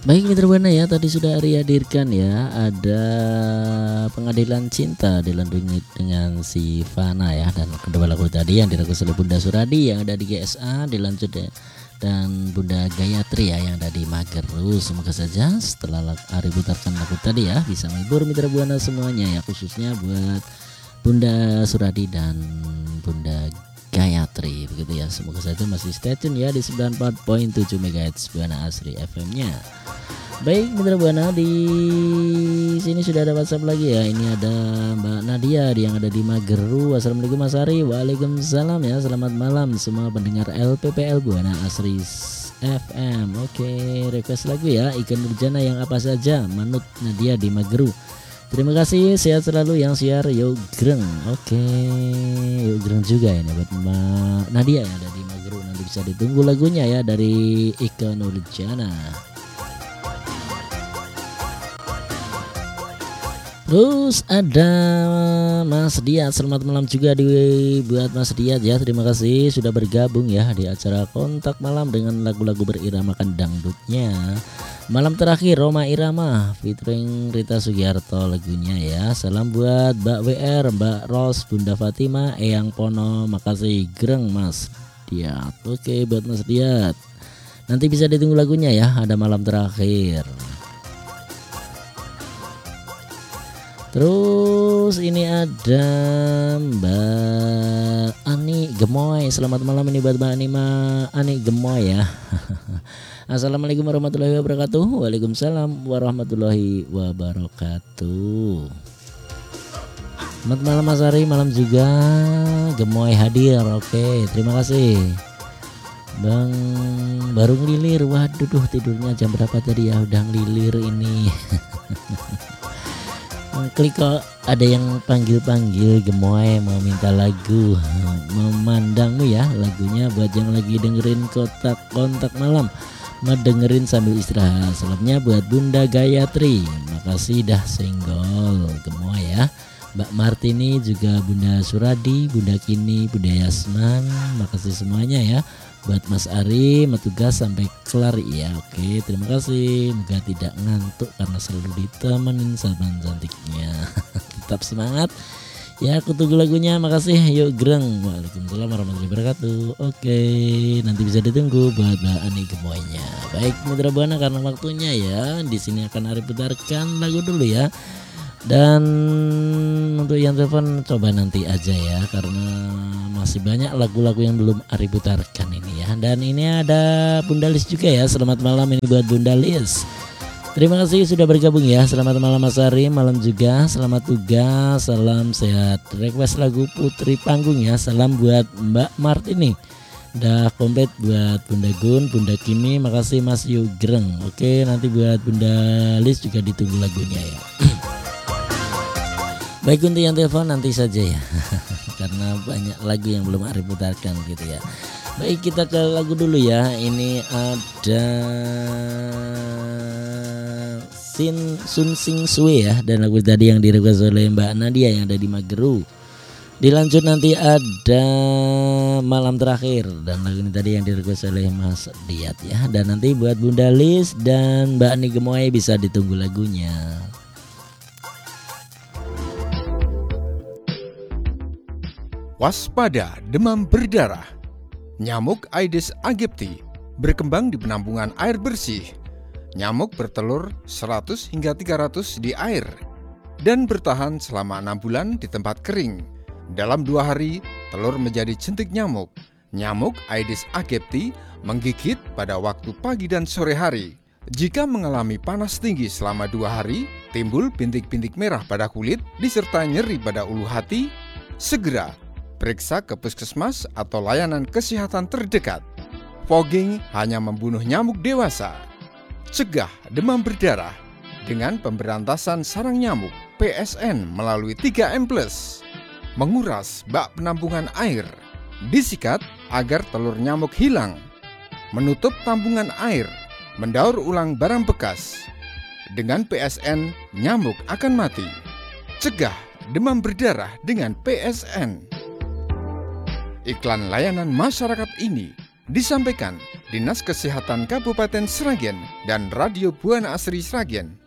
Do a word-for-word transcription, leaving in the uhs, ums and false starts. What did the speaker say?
Baik Mitra Buana ya, tadi sudah Ari hadirkan ya, ada Pengadilan Cinta dilindungi dengan si Fana ya, dan kedua lagu tadi yang dirangkum oleh Bunda Suradi yang ada di G S A dilanjut ya, dan Bunda Gayatri ya yang ada di Mageru. Semoga saja setelah Ari putarkan lagu tadi ya bisa menghibur Mitra Buana semuanya ya, khususnya buat Bunda Suradi dan Bunda Gayatri begitu ya. Semoga saja masih stay tune ya di sembilan puluh empat koma tujuh megahertz Buana Asri F M-nya. Baik Mitra Buana, di sini sudah ada WhatsApp lagi ya. Ini ada Mbak Nadia yang ada di Mageru. Assalamualaikum Mas Ari. Waalaikumsalam ya. Selamat malam semua pendengar L P P L Buana Asri F M. Oke, request lagu ya, Ikan Nurjana yang apa saja, Manut Nadia di Mageru. Terima kasih, sehat selalu yang siar Yuk Greng. Oke, Yuk Greng juga ini buat Mbak Nadia yang ada di Mageru. Nanti bisa ditunggu lagunya ya dari Ikan Nurjana. Terus ada Mas Diat, selamat malam juga di buat Mas Diat ya. Terima kasih sudah bergabung ya di acara Kontak Malam dengan lagu-lagu beriramakan dangdutnya. Malam terakhir Roma Irama featuring Rita Sugiarto lagunya ya. Salam buat Mbak W R, Mbak Ros, Bunda Fatima, Eyang Pono. Makasih Greng Mas Diat. Oke buat Mas Diat, nanti bisa ditunggu lagunya ya, ada malam terakhir. Terus ini ada Mbak Ani Gemoy. Selamat malam ini buat Mbak Ani Ma, Ani Gemoy ya. Assalamualaikum warahmatullahi wabarakatuh. Waalaikumsalam warahmatullahi wabarakatuh. Selamat malam Mas Ari, malam juga Gemoy hadir. Oke, terima kasih. Bang baru ngelilir. Waduh duh, tidurnya jam berapa tadi ya, udah ngelilir ini. Klik kok ada yang panggil-panggil Gemoy mau minta lagu, memandangmu ya lagunya buat yang lagi dengerin kotak kontak malam, mau dengerin sambil istirahat. Salamnya buat Bunda Gayatri, makasih dah senggol Gemoy ya. Mbak Martini juga, Bunda Suradi, Bunda Kini, Bunda Yasman, makasih semuanya ya. Buat Mas Ari metugas sampai kelar ya. Oke, terima kasih. Moga tidak ngantuk karena selalu ditemenin sahabat cantiknya. Tetap semangat ya, aku tunggu lagunya. Makasih. Yuk Greng. Waalaikumsalam warahmatullahi wabarakatuh. Oke, nanti bisa ditunggu buat Mbak Ani Gemoynya. Baik Mitra Buana, karena waktunya ya, di sini akan Ari putarkan lagu dulu ya. Dan untuk yang telepon coba nanti aja ya, karena masih banyak lagu-lagu yang belum Ari putarkan ini ya. Dan ini ada Bunda Lis juga ya. Selamat malam ini buat Bunda Lis. Terima kasih sudah bergabung ya. Selamat malam Mas Ari, malam juga. Selamat tugas, salam sehat. Request lagu Putri Panggung ya. Salam buat Mbak Martini. Udah komplit buat Bunda Gun, Bunda Kimi. Makasih Mas Yugreng. Oke, nanti buat Bunda Lis juga ditunggu lagunya ya. Baik, untuk yang telepon nanti saja ya. Karena banyak lagu yang belum Ari putarkan gitu ya. Baik, kita ke lagu dulu ya. Ini ada Sin Sun Sing Sue ya, dan lagu tadi yang direquest oleh Mbak Nadia yang ada di Mageru. Dilanjut nanti ada Malam Terakhir, dan lagu ini tadi yang direquest oleh Mas Diat ya. Dan nanti buat Bunda Lis dan Mbak Ani Gemoy bisa ditunggu lagunya. Waspada demam berdarah. Nyamuk Aedes aegypti berkembang di penampungan air bersih. Nyamuk bertelur seratus hingga tiga ratus di air dan bertahan selama enam bulan di tempat kering. Dalam dua hari, telur menjadi jentik nyamuk. Nyamuk Aedes aegypti menggigit pada waktu pagi dan sore hari. Jika mengalami panas tinggi selama dua hari, timbul bintik-bintik merah pada kulit disertai nyeri pada ulu hati, segera periksa ke puskesmas atau layanan kesehatan terdekat. Fogging hanya membunuh nyamuk dewasa. Cegah demam berdarah dengan pemberantasan sarang nyamuk P S N melalui tiga M plus. Menguras bak penampungan air. Disikat agar telur nyamuk hilang. Menutup tambungan air. Mendaur ulang barang bekas. Dengan P S N, nyamuk akan mati. Cegah demam berdarah dengan P S N. Iklan layanan masyarakat ini disampaikan Dinas Kesehatan Kabupaten Sragen, dan Radio Buana Asri Sragen.